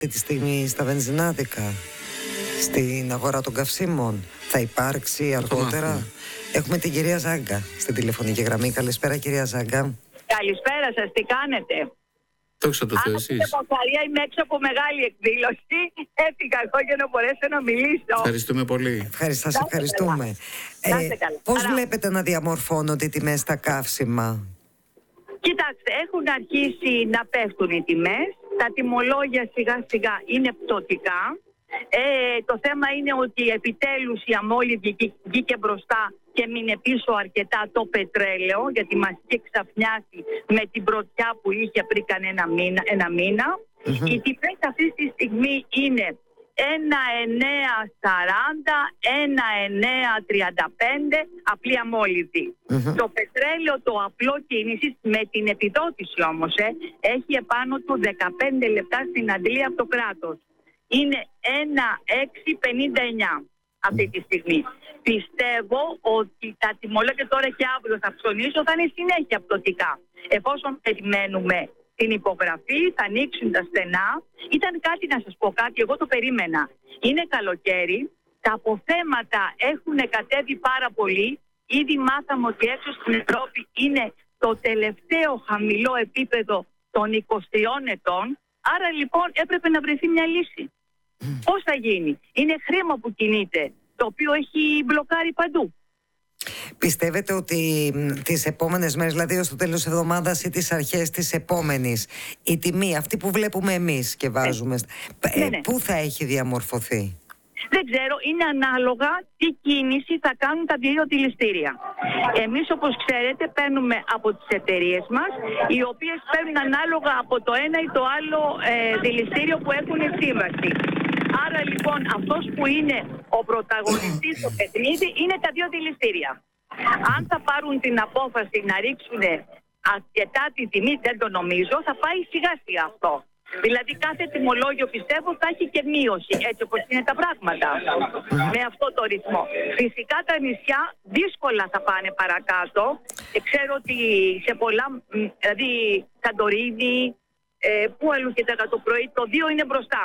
αυτή τη στιγμή στα βενζινάδικα, στην αγορά των καυσίμων? Θα υπάρξει αργότερα? Έχουμε την κυρία Ζάγκα στην τηλεφωνική γραμμή. Καλησπέρα, κυρία Ζάγκα. Καλησπέρα σας, τι κάνετε? Δόξα τω Θεώ, εσείς. Είμαι έξω από μεγάλη εκδήλωση. Έφυγα εγώ για να μπορέσω να μιλήσω. Ευχαριστούμε πολύ. Σας ευχαριστούμε. Πώς βλέπετε να διαμορφώνονται οι τιμές στα καύσιμα? Κοιτάξτε, έχουν αρχίσει να πέφτουν οι τιμές. Τα τιμολόγια σιγά σιγά είναι πτωτικά. Το θέμα είναι ότι επιτέλους η αμόλυβη βγήκε μπροστά και μείνε πίσω αρκετά το πετρέλαιο, γιατί μας είχε ξαφνιάσει με την πρωτιά που είχε πριν κανένα μήνα. Οι τιμές αυτή τη στιγμή είναι 1,940, 1,935 απλή αμόλυβη. Το πετρέλαιο το απλό κίνησης με την επιδότηση όμως έχει επάνω του 15 λεπτά στην αντλία από το κράτος. Είναι 1,659 αυτή τη στιγμή. Πιστεύω ότι τα τιμολόγια τώρα και αύριο θα ψωνίσω θα είναι συνέχεια πτωτικά. Εφόσον περιμένουμε την υπογραφή, θα ανοίξουν τα στενά. Ήταν κάτι, να σας πω κάτι, εγώ το περίμενα. Είναι καλοκαίρι, τα αποθέματα έχουν κατέβει πάρα πολύ. Ήδη μάθαμε ότι έξω στην Ευρώπη είναι το τελευταίο χαμηλό επίπεδο των 23 ετών. Άρα λοιπόν έπρεπε να βρεθεί μια λύση. Πώς θα γίνει? Είναι χρήμα που κινείται, το οποίο έχει μπλοκάρει παντού. Πιστεύετε ότι τις επόμενες μέρες, δηλαδή ως το τέλος της εβδομάδας ή τις αρχές της επόμενης, η τιμή αυτή που βλέπουμε εμείς και βάζουμε, πού θα έχει διαμορφωθεί? Δεν ξέρω, είναι ανάλογα τι κίνηση θα κάνουν τα δύο δηληστήρια. Εμείς, όπως ξέρετε, παίρνουμε από τις εταιρείες μας, οι οποίες παίρνουν ανάλογα από το ένα ή το άλλο δηληστήριο που έχουν σύμβαση. Άρα λοιπόν αυτός που είναι ο πρωταγωνιστής στο παιχνίδι είναι τα δύο δηληστήρια. Αν θα πάρουν την απόφαση να ρίξουν αρκετά τη τιμή, δεν το νομίζω, θα πάει σιγά σιγά αυτό. Δηλαδή κάθε τιμολόγιο πιστεύω θα έχει και μείωση, έτσι όπως είναι τα πράγματα, με αυτό το ρυθμό. Φυσικά τα νησιά δύσκολα θα πάνε παρακάτω. Ξέρω ότι σε πολλά, δηλαδή Σαντορίνη, που αλλού και το πρωί, το 2 είναι μπροστά.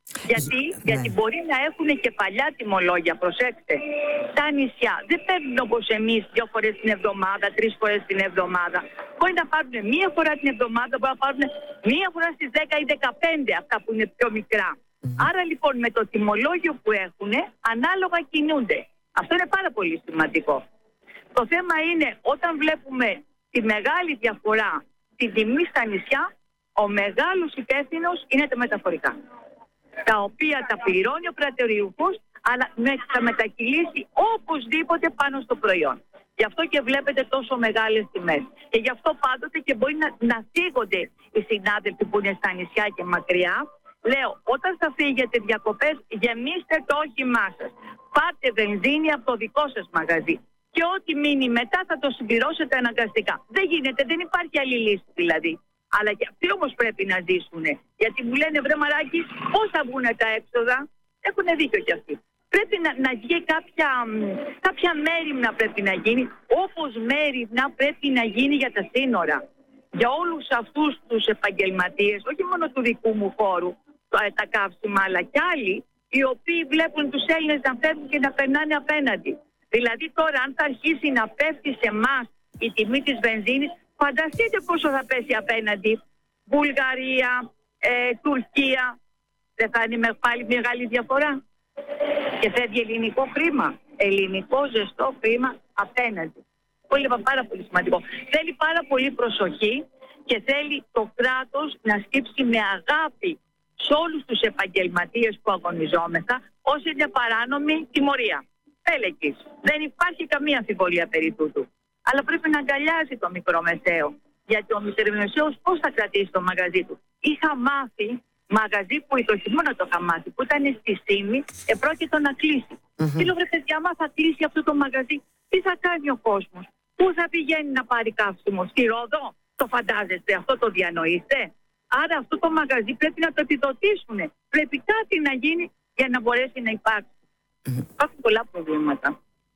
Γιατί μπορεί να έχουν και παλιά τιμολόγια, προσέξτε. Τα νησιά δεν παίρνουν όπως εμείς 2 φορές την εβδομάδα, 3 φορές την εβδομάδα. Μπορεί να πάρουν 1 φορά την εβδομάδα, μπορεί να πάρουν 1 φορά στις 10 ή 15, αυτά που είναι πιο μικρά. Άρα λοιπόν με το τιμολόγιο που έχουν, ανάλογα κινούνται. Αυτό είναι πάρα πολύ σημαντικό. Το θέμα είναι όταν βλέπουμε τη μεγάλη διαφορά στη τιμή στα νησιά, ο μεγάλος υπεύθυνος είναι τα μεταφορικά, τα οποία τα πληρώνει ο πρατηριούχος, αλλά θα μετακυλήσει οπωσδήποτε πάνω στο προϊόν. Γι' αυτό και βλέπετε τόσο μεγάλες τιμές. Και γι' αυτό πάντοτε και μπορεί να θίγονται οι συνάδελφοι που είναι στα νησιά και μακριά. Λέω, όταν θα φύγετε διακοπές, γεμίστε το όχημά σας. Πάρτε βενζίνη από το δικό σας μαγαζί. Και ό,τι μείνει μετά θα το συμπληρώσετε αναγκαστικά. Δεν γίνεται, δεν υπάρχει άλλη λύση δηλαδή. Αλλά και αυτοί όμως πρέπει να ζήσουν. Γιατί μου λένε, βρε Μαράκη, πώς θα βγουν τα έξοδα? Έχουν δίκιο κι αυτοί. Πρέπει να βγει κάποια μέριμνα πρέπει να γίνει, όπως μέριμνα πρέπει να γίνει για τα σύνορα. Για όλους αυτούς τους επαγγελματίες, όχι μόνο του δικού μου χώρου, τα καύσιμα, αλλά κι άλλοι, οι οποίοι βλέπουν τους Έλληνες να φεύγουν και να περνάνε απέναντι. Δηλαδή τώρα αν θα αρχίσει να πέφτει σε εμάς η τιμή της βενζίνης, φανταστείτε πόσο θα πέσει απέναντι. Βουλγαρία, Τουρκία, δεν θα είναι πάλι μεγάλη διαφορά? Και φεύγει ελληνικό χρήμα, ελληνικό ζεστό χρήμα απέναντι. Πάρα πολύ σημαντικό. Θέλει πάρα πολύ προσοχή και θέλει το κράτος να στύψει με αγάπη σε όλους τους επαγγελματίες που αγωνιζόμεθα ως μια παράνομη τιμωρία. Τέλεκης. Δεν υπάρχει καμία αμφιβολία περί τούτου. Αλλά πρέπει να αγκαλιάζει το μικρομεσαίο. Γιατί ο μικρομεσαίος πώς θα κρατήσει το μαγαζί του? Είχα μάθει μαγαζί που το χειμώνα το είχα μάθει, που ήταν στη Σύμνη, επρόκειτο να κλείσει. Τι λέω, βρε παιδιά, άμα θα κλείσει αυτό το μαγαζί, τι θα κάνει ο κόσμος? Πού θα πηγαίνει να πάρει καύσιμο? Στη Ρόδο? Το φαντάζεστε? Αυτό το διανοείστε? Άρα αυτό το μαγαζί πρέπει να το επιδοτήσουν. Πρέπει κάτι να γίνει για να μπορέσει να υπάρξει. Υπάρχουν πολλά προβλήματα.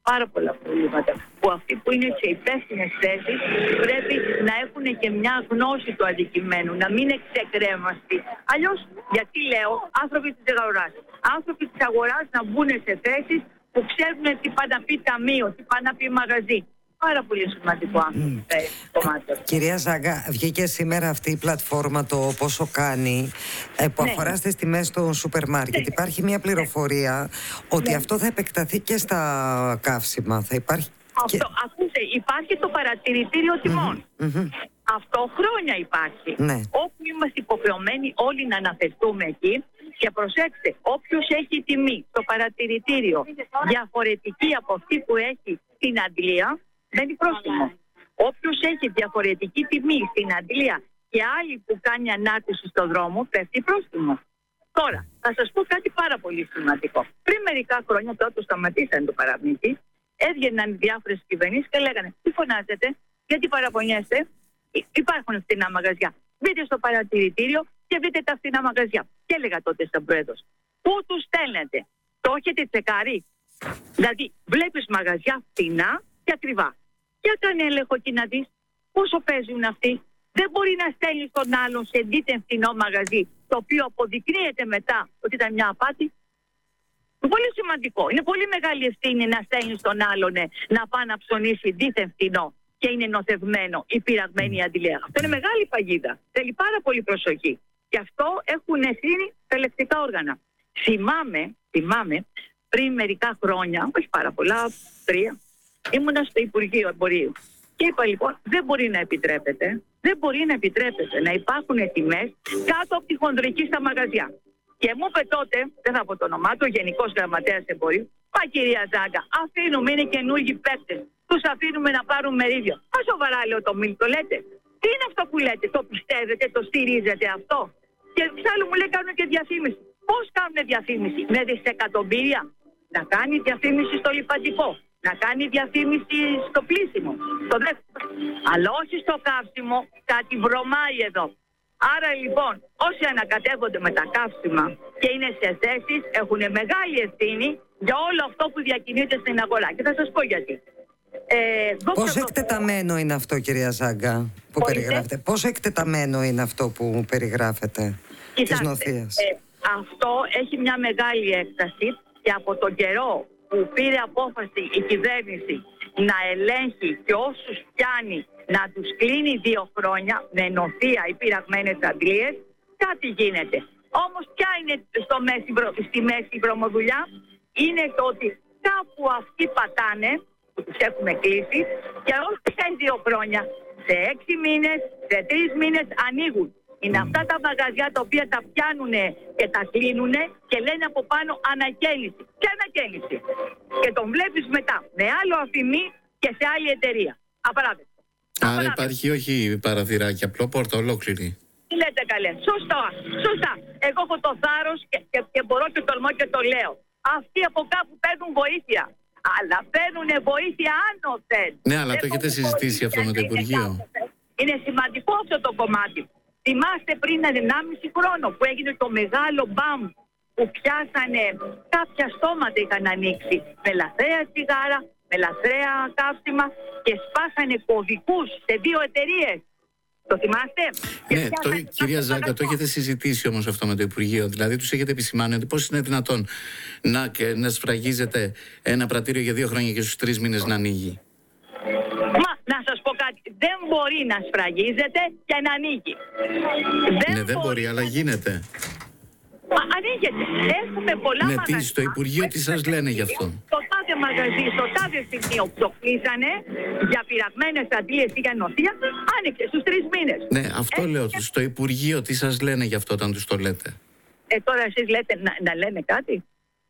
πάρα πολλά προβλήματα. Που αυτοί που είναι σε υπεύθυνες θέσεις πρέπει να έχουν και μια γνώση του αντικειμένου, να μην είναι ξεκρέμαστοι. Αλλιώς, γιατί λέω, άνθρωποι της αγοράς. Άνθρωποι της αγοράς να μπουν σε θέσεις που ξέρουν τι πάει να πει ταμείο, τι πάει να πει μαγαζί. Πάρα πολύ σημαντικό κομμάτι. Κυρία Ζάγκα, βγήκε σήμερα αυτή η πλατφόρμα, το πόσο κάνει, που αφορά στις τιμές στο σούπερ μάρκετ. Υπάρχει μια πληροφορία ότι αυτό θα επεκταθεί και στα καύσιμα. Θα υπάρχει ακούστε, υπάρχει το παρατηρητήριο τιμών. Αυτό χρόνια υπάρχει. Όπου είμαστε υποχρεωμένοι όλοι να αναφερθούμε εκεί. Και προσέξτε, όποιος έχει τιμή στο παρατηρητήριο διαφορετική από αυτή που έχει στην αντλία, μπαίνει πρόστιμο. Όποιος έχει διαφορετική τιμή στην αντλία και άλλη που κάνει ανάρτηση στον δρόμο, πέφτει πρόστιμο. Τώρα, θα σας πω κάτι πάρα πολύ σημαντικό. Πριν μερικά χρόνια, τώρα το σταματήσανε το παραμύθι, έβγαιναν διάφορες κυβερνήσεις και λέγανε: τι φωνάζετε, γιατί παραπονιέστε, υπάρχουν φθηνά μαγαζιά. Μπείτε στο παρατηρητήριο και βρείτε τα φθηνά μαγαζιά. Και έλεγα τότε στον πρόεδρο: πού τους στέλνετε, το έχετε τσεκάρει? Δηλαδή, βλέπεις μαγαζιά φθηνά και ακριβά. Για κάνε έλεγχο και να δεις πόσο παίζουν αυτοί. Δεν μπορεί να στέλνει τον άλλον σε δίθεν φθηνό μαγαζί, το οποίο αποδεικνύεται μετά ότι ήταν μια απάτη. Είναι πολύ σημαντικό. Είναι πολύ μεγάλη ευθύνη να στέλνει τον άλλον να πάει να ψωνίσει δίθεν φθηνό και είναι νοθευμένο ή πειραγμένη αντιλία. Αυτό είναι μεγάλη παγίδα. Θέλει πάρα πολύ προσοχή. Και αυτό έχουν ευθύνη τα ελεκτικά όργανα. Θυμάμαι πριν μερικά χρόνια, όχι πάρα πολλά, 3, ήμουνα στο Υπουργείο Εμπορίου. Και είπα λοιπόν, δεν μπορεί να επιτρέπεται να υπάρχουν τιμές κάτω από τη χονδρική στα μαγαζιά. Και μου είπε τότε, δεν θα πω το όνομά του, Γενικός Γραμματέας Εμπορίου: μα κυρία Ζάγκα, αφήνουμε, είναι καινούργιοι παίκτες, τους αφήνουμε να πάρουν μερίδιο. Μα σοβαρά, λέω, το λέτε? Τι είναι αυτό που λέτε, το πιστεύετε, το στηρίζετε αυτό? Και εξάλλου μου λέει, κάνουν και διαφήμιση. Πώς κάνουν διαφήμιση? Με δισεκατομμύρια. Να κάνει διαφήμιση στο λιπαντικό, να κάνει διαφήμιση στο πλήσιμο, στο δεύτερο, αλλά όχι στο καύσιμο. Κάτι βρωμάει εδώ. Άρα λοιπόν, όσοι ανακατεύονται με τα καύσιμα και είναι σε θέσεις, έχουν μεγάλη ευθύνη για όλο αυτό που διακινείται στην αγορά. Και θα σας πω γιατί. Πόσο εκτεταμένο είναι αυτό, κυρία Ζάγκα, που περιγράφετε? Πόσο εκτεταμένο είναι αυτό που περιγράφετε της νοθείας? Αυτό έχει μια μεγάλη έκταση και από τον καιρό που πήρε απόφαση η κυβέρνηση να ελέγχει και όσους πιάνει να τους κλείνει 2 χρόνια με νοθεία ή πειραγμένες αντλίες, κάτι γίνεται. Όμως ποια είναι στη μέση η βρωμοδουλειά? Είναι το ότι κάπου αυτοί πατάνε, που τους έχουμε κλείσει, και όχι σε 2 χρόνια, σε 6 μήνες, σε 3 μήνες ανοίγουν. Είναι αυτά τα μαγαζιά τα οποία τα πιάνουν και τα κλείνουν και λένε από πάνω ανακαίνιση. Ποια ανακαίνιση? Και τον βλέπεις μετά με άλλο αφημί και σε άλλη εταιρεία. Απαράδεκτο. Άρα υπάρχει όχι παραθυράκι, απλό πόρτα ολόκληρη. Τι λέτε καλέ? Σωστά. Εγώ έχω το θάρρος και μπορώ και τολμώ και το λέω. Αυτοί από κάπου παίρνουν βοήθεια. Αλλά παίρνουν βοήθεια άνωθεν. Ναι, αλλά το έχετε συζητήσει αυτό με το Υπουργείο? Είναι σημαντικό αυτό το κομμάτι. Θυμάστε πριν 1,5 χρόνο που έγινε το μεγάλο μπαμ που πιάσανε κάποια στόματα, είχαν ανοίξει με λαθρέα τσιγάρα, με λαθρέα καύσιμα και σπάσανε κωδικούς σε 2 εταιρείες. Το θυμάστε? Ναι, κυρία Ζάγκα, το έχετε συζητήσει όμως αυτό με το Υπουργείο? Δηλαδή τους έχετε επισημάνει ότι πώς είναι δυνατόν να σφραγίζεται ένα πρατήριο για 2 χρόνια και στους 3 μήνες να ανοίγει? Να σας πω κάτι, δεν μπορεί να σφραγίζεται και να ανοίγει. Δεν μπορεί, αλλά γίνεται. Ανοίγεται. Έχουμε πολλά μαγαζιά. Στο Υπουργείο τι σας λένε γι' αυτό? Το τάδε μαγαζί, στο τάδε σημείο που το κλείσανε για πειραγμένες αντλίες ή για νοθεία, άνοιξε στους 3 μήνες. Ναι, αυτό λέω. Στο Υπουργείο τι σας λένε γι' αυτό όταν τους το λέτε? Τώρα εσείς λέτε να λένε κάτι?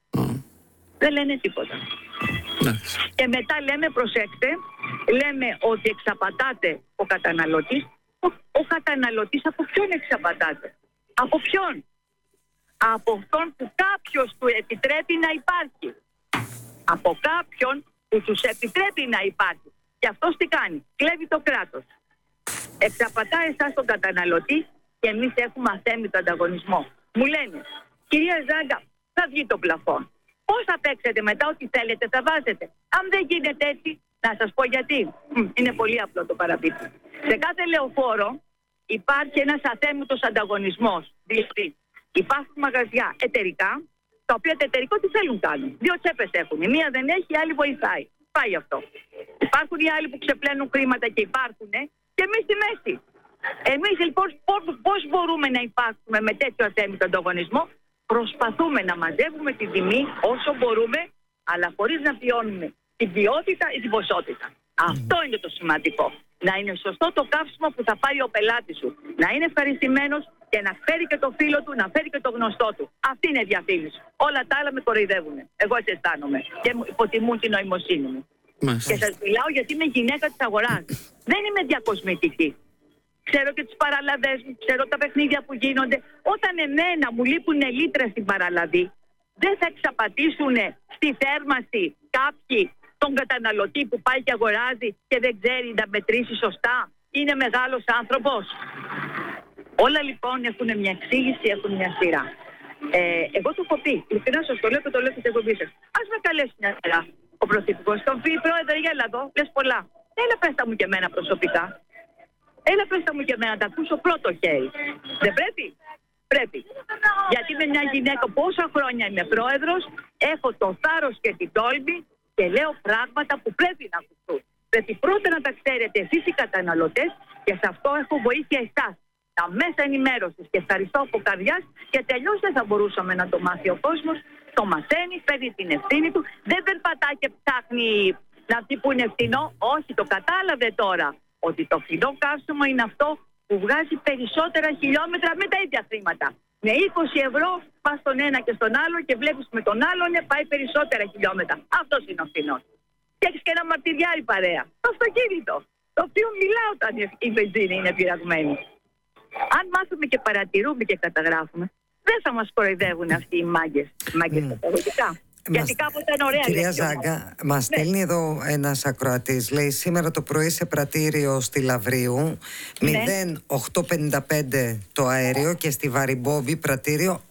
Δεν λένε τίποτα. Ναι. Και μετά λέμε, προσέξτε, λέμε ότι εξαπατάται ο καταναλωτής. Ο καταναλωτής από ποιον εξαπατάται? Από ποιον? Από αυτόν που κάποιος του επιτρέπει να υπάρχει. Από κάποιον που τους επιτρέπει να υπάρχει. Και αυτός τι κάνει? Κλέβει το κράτος. Εξαπατάει εσάς τον καταναλωτή και εμείς έχουμε αθέμητο ανταγωνισμό. Μου λένε, κυρία Ζάγκα, θα βγει το πλαφόν. Πώς θα παίξετε μετά? Ό,τι θέλετε θα βάζετε. Αν δεν γίνεται έτσι, να σας πω γιατί. Είναι πολύ απλό το παραπίτι. Σε κάθε λεωφόρο υπάρχει ένας αθέμητος ανταγωνισμός. Δηλαδή, υπάρχουν μαγαζιά εταιρικά, τα οποία τα εταιρικό τι θέλουν κάνουν. Δύο τσέπες έχουν. Η μία δεν έχει, η άλλη βοηθάει. Πάει αυτό. Υπάρχουν οι άλλοι που ξεπλένουν χρήματα και υπάρχουν και εμείς στη μέση. Εμείς λοιπόν πώς μπορούμε να υπάρχουμε με τέτοιο αθέμητο ανταγωνισμό? Προσπαθούμε να μαζεύουμε την τιμή όσο μπορούμε, αλλά χωρίς να βιώνουμε την ποιότητα ή την ποσότητα. Αυτό είναι το σημαντικό. Να είναι σωστό το καύσιμο που θα πάρει ο πελάτης σου. Να είναι ευχαριστημένος και να φέρει και το φίλο του, να φέρει και το γνωστό του. Αυτή είναι η διαφήμιση. Όλα τα άλλα με κοροϊδεύουν. Εγώ έτσι αισθάνομαι. Και υποτιμούν την νοημοσύνη μου. Και σας μιλάω γιατί είμαι γυναίκα της αγοράς. Δεν είμαι διακοσμητική. Ξέρω και τις παραλαβές μου, ξέρω τα παιχνίδια που γίνονται. Όταν εμένα μου λείπουν λίτρα στην παραλαβή, δεν θα εξαπατήσουν στη θέρμανση κάποιοι τον καταναλωτή που πάει και αγοράζει και δεν ξέρει να μετρήσει σωστά? Είναι μεγάλος άνθρωπος. Όλα λοιπόν έχουν μια εξήγηση, έχουν μια σειρά. Εγώ το έχω πει, ειλικρινά σας το λέω και το λέω και στην εκπομπή σας. Ας με καλέσει μια σειρά ο Πρωθυπουργός. Τον πει, Πρόεδρε, γέλα εδώ, λες πολλά. Έλα πέστα μου και εμένα προσωπικά. Έλα πέστα μου και εμένα, τα ακούσω πρώτο χέρι. Δεν πρέπει? Πρέπει. Γιατί είμαι μια γυναίκα, πόσα χρόνια είμαι πρόεδρος, έχω το θάρρος και την τόλμη και λέω πράγματα που πρέπει να ακουστούν. Πρέπει πρώτα να τα ξέρετε εσείς οι καταναλωτές και σε αυτό έχω βοήθεια εσάς. Τα μέσα ενημέρωσης και ευχαριστώ από καρδιάς, γιατί αλλιώς δεν θα μπορούσαμε να το μάθει ο κόσμος. Το μαθαίνει, φέρει την ευθύνη του, δεν περπατάει και ψάχνει να δει που είναι φθηνό. Όχι, το κατάλαβε τώρα ότι το φθηνό καύσιμο είναι αυτό που βγάζει περισσότερα χιλιόμετρα με τα ίδια χρήματα. Με 20 ευρώ πας στον ένα και στον άλλο και βλέπεις με τον άλλον πάει περισσότερα χιλιόμετρα. Αυτός είναι ο φθηνός. Και έχεις και ένα μαρτυριάρι παρέα. Το αυτοκίνητο, το οποίο μιλά όταν η βενζίνη είναι πειραγμένη. Αν μάθουμε και παρατηρούμε και καταγράφουμε, δεν θα μας κοροϊδεύουν αυτοί οι μάγκες καταγωγικά. Γιατί κάποτε ήταν ωραία. Κυρία Ζάγκα, μας στέλνει εδώ ένας ακροατής. Λέει σήμερα το πρωί σε πρατήριο στη Λαβρίου 0,855 το αέριο και στη Βαριμπόβη πρατήριο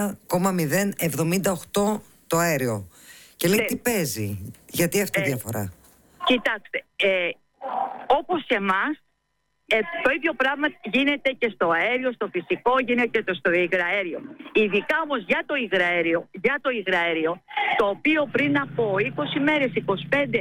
1,078 το αέριο. Και λέει τι παίζει, γιατί αυτή η διαφορά? Κοιτάξτε, όπως σε εμάς, το ίδιο πράγμα γίνεται και στο αέριο, στο φυσικό, γίνεται και στο υγραέριο. Ειδικά όμως για το υγραέριο, το οποίο πριν από 20 μέρες, 25,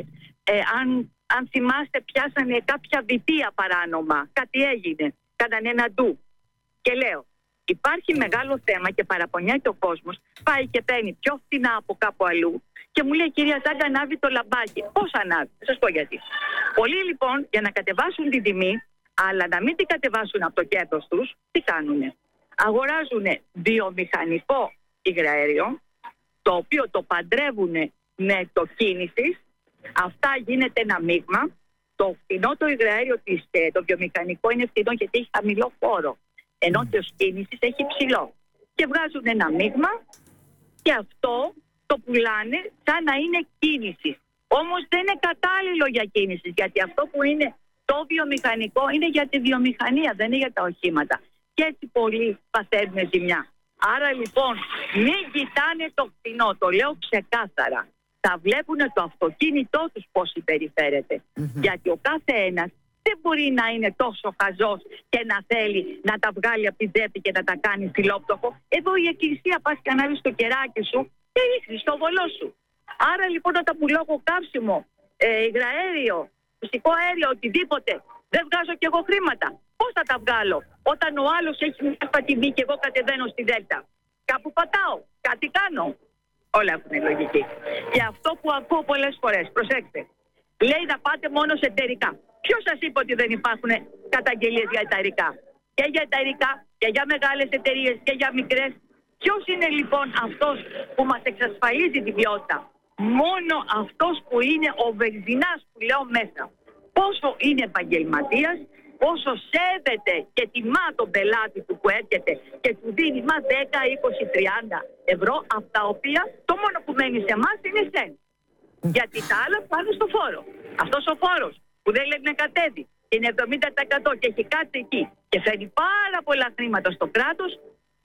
αν θυμάστε, πιάσανε κάποια βιτία παράνομα. Κάτι έγινε, κάνανε ένα ντου. Και λέω, υπάρχει μεγάλο θέμα και παραπονιάται ο κόσμος, πάει και παίρνει πιο φθηνά από κάπου αλλού και μου λέει, κυρία Ζάγκα, ανάβει το λαμπάκι. Πώς ανάβει? Θα σας πω γιατί. Πολλοί λοιπόν για να κατεβάσουν την τιμή, αλλά να μην την κατεβάσουν από το κέρδος τους, τι κάνουνε? Αγοράζουν βιομηχανικό υγραέριο, το οποίο το παντρεύουν με το κίνησης. Αυτά γίνεται ένα μείγμα. Το φθηνό το υγραέριο, το βιομηχανικό είναι φθηνό γιατί έχει χαμηλό φόρο, ενώ το κίνησης έχει ψηλό. Και βγάζουν ένα μείγμα και αυτό το πουλάνε σαν να είναι κίνησης. Όμως δεν είναι κατάλληλο για κίνησης, γιατί αυτό που είναι το βιομηχανικό είναι για τη βιομηχανία, δεν είναι για τα οχήματα. Και έτσι πολλοί παθαίνουν ζημιά. Άρα λοιπόν μην κοιτάνε το φθηνό, το λέω ξεκάθαρα. Θα βλέπουν το αυτοκίνητό τους πώς συμπεριφέρεται. Γιατί ο κάθε ένας δεν μπορεί να είναι τόσο χαζός και να θέλει να τα βγάλει από την τσέπη και να τα κάνει φιλόπτωχο. Εδώ η εκκλησία πας και ανάβεις το κεράκι σου και ρίχνεις το βολό σου. Άρα λοιπόν όταν πουλώ εγώ καύσιμο, υγραέριο, φυσικό αέριο, οτιδήποτε, δεν βγάζω κι εγώ χρήματα. Πώς θα τα βγάλω όταν ο άλλος έχει μια πατημή και εγώ κατεβαίνω στη Δέλτα? Κάπου πατάω, κάτι κάνω. Όλα έχουν λογική. Και αυτό που ακούω πολλές φορές, προσέξτε, λέει να πάτε μόνο σε εταιρικά. Ποιος σας είπε ότι δεν υπάρχουν καταγγελίες για εταιρικά? Και για εταιρικά και για μεγάλες εταιρείες και για μικρές. Ποιος είναι λοιπόν αυτός που μας εξασφαλίζει την ποιότητα? Μόνο αυτός που είναι ο βενζινάς που λέω μέσα. Πόσο είναι επαγγελματίας, πόσο σέβεται και τιμά τον πελάτη του που έρχεται και του δίνει 10, 20, 30 ευρώ, από τα οποία το μόνο που μένει σε εμάς είναι σεν. Γιατί τα άλλα πάνε στο φόρο. Αυτός ο φόρος που δεν λέει να κατέβει, είναι 70% και έχει κάτσει εκεί και φέρνει πάρα πολλά χρήματα στο κράτος,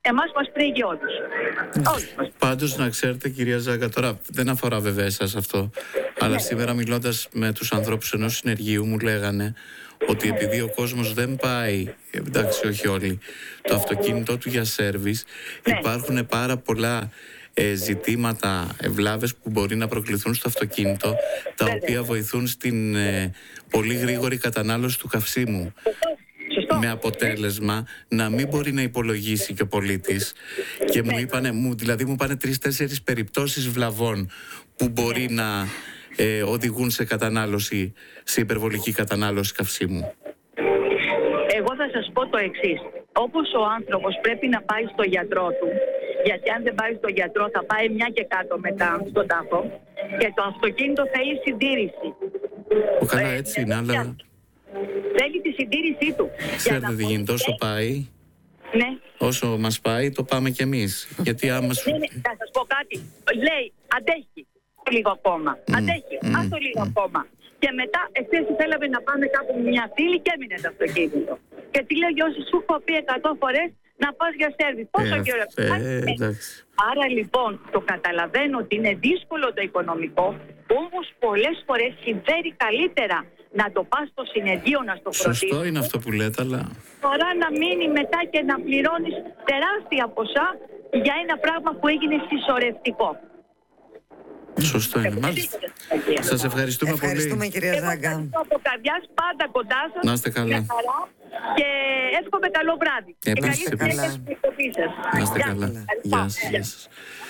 εμάς μας πνίγει όλους. Πάντως να ξέρετε, κυρία Ζάγκα, τώρα δεν αφορά βέβαια εσάς αυτό, αλλά σήμερα μιλώντας με τους ανθρώπους ενός συνεργείου μου λέγανε ότι επειδή ο κόσμος δεν πάει, εντάξει όχι όλοι, το αυτοκίνητό του για σέρβις, υπάρχουν πάρα πολλά ζητήματα, ευλάβες που μπορεί να προκληθούν στο αυτοκίνητο, τα οποία βοηθούν στην πολύ γρήγορη κατανάλωση του καυσίμου. Με αποτέλεσμα να μην μπορεί να υπολογίσει και ο πολίτης. Και μου είπανε, δηλαδή μου είπανε 3-4 περιπτώσεις βλαβών που μπορεί να οδηγούν σε κατανάλωση, σε υπερβολική κατανάλωση καυσίμου. Εγώ θα σας πω το εξής. Όπως ο άνθρωπος πρέπει να πάει στο γιατρό του, γιατί αν δεν πάει στο γιατρό θα πάει μια και κάτω μετά στον τάφο, και το αυτοκίνητο θέλει συντήρηση. Καλά, έτσι είναι, αλλά θέλει τη συντήρησή του. ξέρετε τι γίνεται, όσο πάει, ναι. όσο μας πάει, το πάμε κι εμείς. Γιατί άμα σου... Θα σας πω κάτι. Λέει, αντέχει λίγο ακόμα. Αντέχει, άστο λίγο ακόμα. Και μετά, εχθές θέλαμε να πάμε κάπου με μια φίλη και έμεινε το αυτοκίνητο. Και τι λέει, Γιώργη, σου έχω πει 100 φορές να πας για σέρβις. Πόσο καιρό. Άρα λοιπόν, το καταλαβαίνω ότι είναι δύσκολο το οικονομικό, όμως πολλές φορές συμφέρει καλύτερα να το πας στο συνεργείο να στο φροντίσεις. Σωστό είναι αυτό που λέτε, αλλά παρά να μείνει μετά και να πληρώνεις τεράστια ποσά για ένα πράγμα που έγινε συσσωρευτικό. Σωστό είναι, μάλιστα. Σας ευχαριστούμε πολύ. Ευχαριστούμε, κυρία Ζάγκα. Ευχαριστώ από καρδιάς, πάντα κοντά σας. Να είστε καλά. Και εύχομαι καλό βράδυ. Επίσης, και καλή συνέχεια στην εκπομπή σας. Να είστε καλά. Γεια σας.